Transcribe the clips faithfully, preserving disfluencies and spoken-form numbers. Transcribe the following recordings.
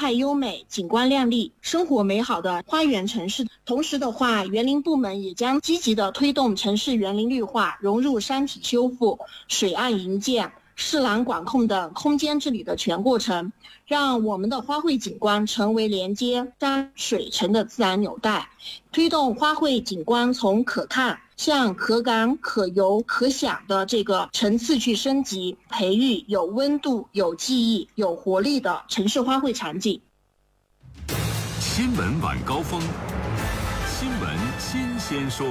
态优美、景观亮丽、生活美好的花园城市。同时的话，园林部门也将积极地推动城市园林绿化，融入山体修复、水岸营建、市廊管控等空间治理的全过程，让我们的花卉景观成为连接山水城的自然纽带，推动花卉景观从可看向可感、可游、可想的这个层次去升级，培育有温度、有记忆、有活力的城市花卉场景。 新闻晚高峰，新闻新鲜说。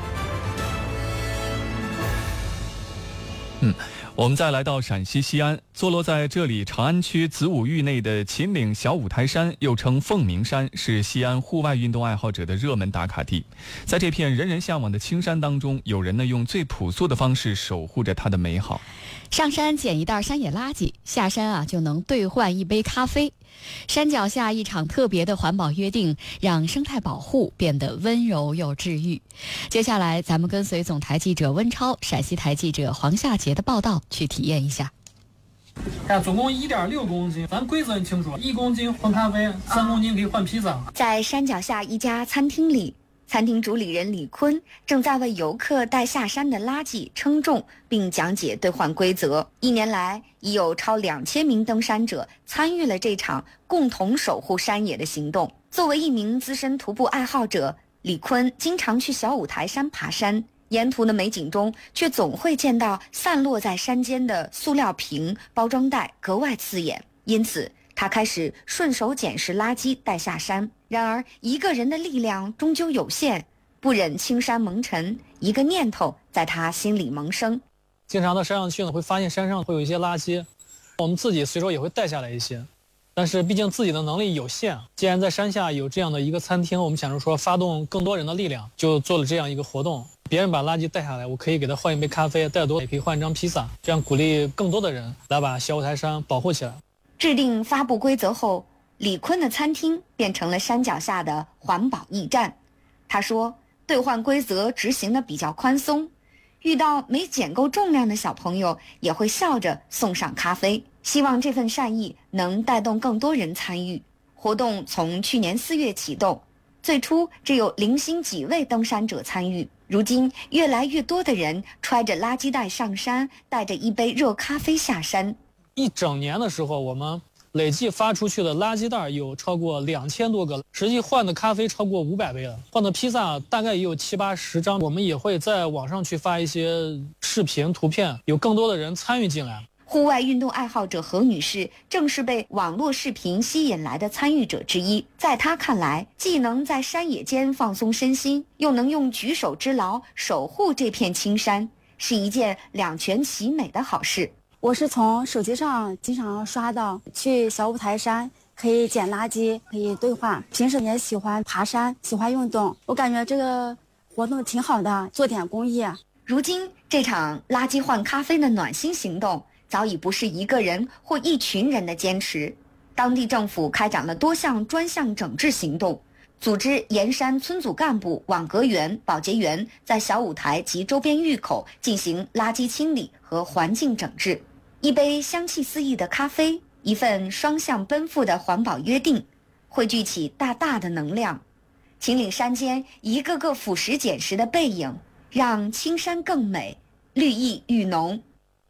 嗯，我们再来到陕西西安，坐落在这里长安区子午峪内的秦岭小五台山，又称凤鸣山，是西安户外运动爱好者的热门打卡地。在这片人人向往的青山当中，有人呢用最朴素的方式守护着它的美好。 上山捡一袋山野垃圾，下山啊就能兑换一杯咖啡。山脚下一场特别的环保约定，让生态保护变得温柔又治愈。接下来咱们跟随总台记者温超、陕西台记者黄夏杰的报道，去体验一下。 看，总共一点六公斤，咱规则很清楚，一公斤换咖啡，三公斤可以换披萨。 在山脚下一家餐厅里，餐厅主理人李坤正在为游客带下山的垃圾称重，并讲解兑换规则。一年来，已有超两千名登山者参与了这场共同守护山野的行动。作为一名资深徒步爱好者，李坤经常去小五台山爬山，沿途的美景中却总会见到散落在山间的塑料瓶、包装袋，格外刺眼。因此他开始顺手捡拾垃圾带下山。然而一个人的力量终究有限，不忍青山蒙尘，一个念头在他心里萌生。 经常到山上去呢，会发现山上会有一些垃圾，我们自己随手也会带下来一些，但是毕竟自己的能力有限，既然在山下有这样的一个餐厅，我们想着说发动更多人的力量，就做了这样一个活动。别人把垃圾带下来，我可以给他换一杯咖啡，带多也可以换一张披萨，这样鼓励更多的人来把小五台山保护起来。 制定发布规则后，李坤的餐厅变成了山脚下的环保驿站。他说，兑换规则执行的比较宽松，遇到没捡够重量的小朋友也会笑着送上咖啡，希望这份善意能带动更多人参与。活动从去年四月启动，最初只有零星几位登山者参与，如今越来越多的人揣着垃圾袋上山，带着一杯热咖啡下山。 一整年的时候，我们累计发出去的垃圾袋有超过两千多个，实际换的咖啡超过五百杯了，换的披萨大概也有七八十张。我们也会在网上去发一些视频、图片，有更多的人参与进来。 户外运动爱好者何女士正是被网络视频吸引来的参与者之一。在她看来，既能在山野间放松身心，又能用举手之劳守护这片青山，是一件两全其美的好事。 我是从手机上经常刷到去小五台山可以捡垃圾，可以兑换。平时也喜欢爬山，喜欢运动，我感觉这个活动挺好的，做点公益。 如今这场垃圾换咖啡的暖心行动早已不是一个人或一群人的坚持，当地政府开展了多项专项整治行动，组织盐山村组干部、网格员、保洁员在小五台及周边峪口进行垃圾清理和环境整治。一杯香气四溢的咖啡，一份双向奔赴的环保约定，汇聚起大大的能量。秦岭山间一个个俯拾捡拾的背影，让青山更美，绿意愈浓。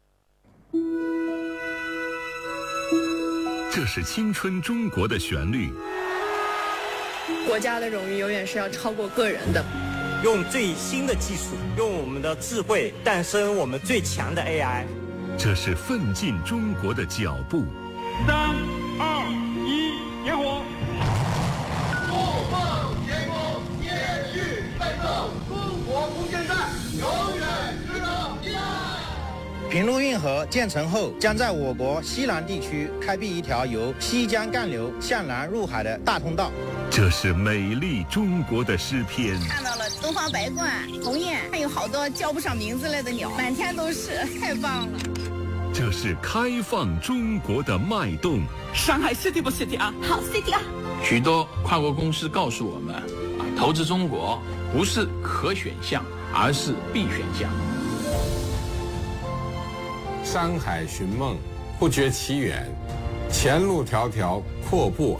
这是青春中国的旋律。 国家的荣誉永远是要超过个人的。 用最新的技术，用我们的智慧诞生我们最强的 A I。 这是奋进中国的脚步。 三二一，点火！ 不放天空，延续奋斗，中国空间站永远值得依赖。 平陆运河建成后，将在我国西南地区开辟一条由西江干流向南入海的大通道。 这是美丽中国的诗篇。 看到了东方白鹳、鸿雁，还有好多叫不上名字来的鸟，满天都是，太棒了。 这是开放中国的脉动。 上海 City 不 City 啊？ 好 City 啊！ 许多跨国公司告诉我们，啊，投资中国不是可选项，而是必选项。 山海寻梦，不觉其远，前路迢迢，阔步